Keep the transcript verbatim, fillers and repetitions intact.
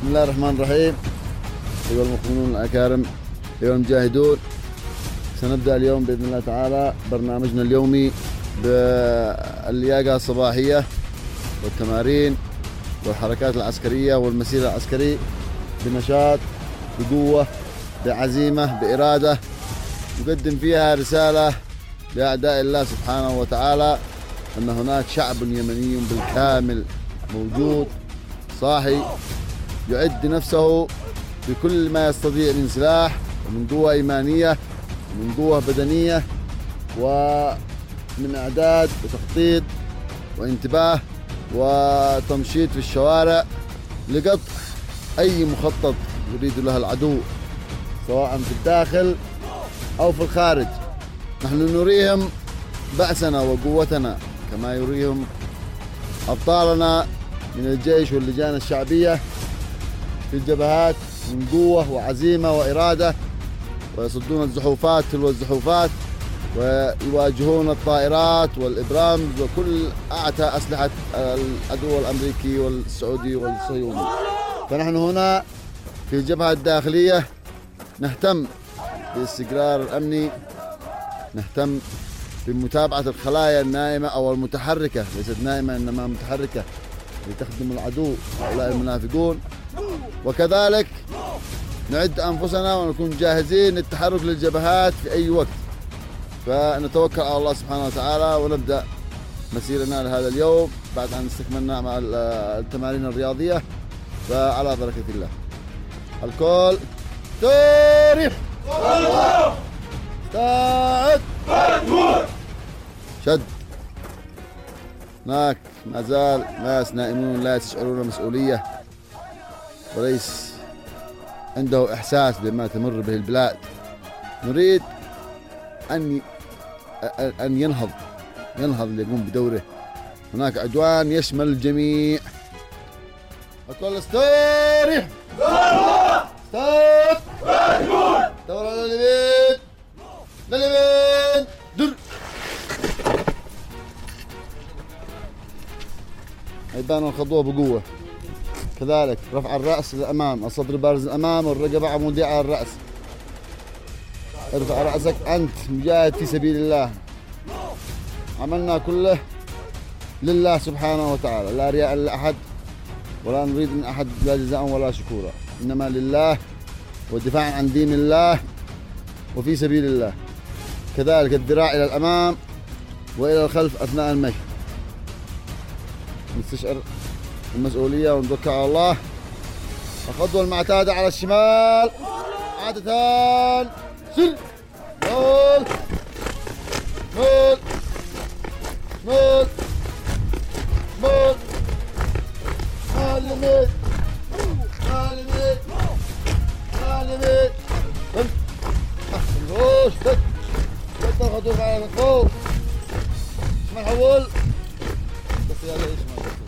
بسم الله الرحمن الرحيم. أيها المؤمنون الأكارم، أيها المجاهدون، سنبدأ اليوم بإذن الله تعالى برنامجنا اليومي باللياقة الصباحية والتمارين والحركات العسكرية والمسير العسكري بنشاط، بقوة، بعزيمة، بإرادة، نقدم فيها رسالة لأعداء الله سبحانه وتعالى أن هناك شعب يمني بالكامل موجود صاحي يعد نفسه بكل ما يستطيع من سلاح ومن قوة إيمانية ومن قوة بدنية ومن إعداد وتخطيط وانتباه وتمشيط في الشوارع لقطع أي مخطط يريد له العدو سواء في الداخل أو في الخارج. نحن نريهم بأسنا وقوتنا كما يريهم أبطالنا من الجيش واللجان الشعبية في الجبهات من قوة وعزيمة وإرادة، ويصدون الزحوفات تلو الزحوفات ويواجهون الطائرات والإبرام وكل أعتى أسلحة العدو الأمريكي والسعودي والصهيوني. فنحن هنا في الجبهة الداخلية نهتم بالاستقرار الأمني، نهتم بمتابعة الخلايا النائمة أو المتحركة، ليست نائمة إنما متحركة لتخدم العدو هؤلاء المنافقون، وكذلك نعد أنفسنا ونكون جاهزين للتحرك للجبهات في أي وقت. فنتوكل على الله سبحانه وتعالى ونبدأ مسيرنا لهذا اليوم بعد أن استكملنا مع التمارين الرياضية. فعلى بركة الله. الكل تاريخ استعد شد. هناك ما زال ناس نائمون لا يشعرون مسؤولية وليس عنده إحساس بما تمر به البلاد. نريد أن أن ينهض ينهض ليقوم بدوره. هناك عدوان يشمل الجميع. الكل استريح استوب دور على اليمين لليمين در. يبان الخطوة بقوة. كذلك رفع الرأس للأمام، الصدر بارز الأمام والرقبة عمودية على الرأس. ارفع رأسك، أنت مجاهد في سبيل الله. عملنا كله لله سبحانه وتعالى، لا رياء لأحد ولا نريد من أحد لا جزاء ولا شكورا، إنما لله والدفاع عن دين الله وفي سبيل الله. كذلك الذراع إلى الأمام وإلى الخلف أثناء المشي. نستشعر المسؤولية ونتوكل على الله. الخطوة المعتادة على الشمال عادة سل مول مول مول مول معلمين معلمين معلمين احسن روش شد شد الخطوة على الفوق. ما نحول بس يا ليش ما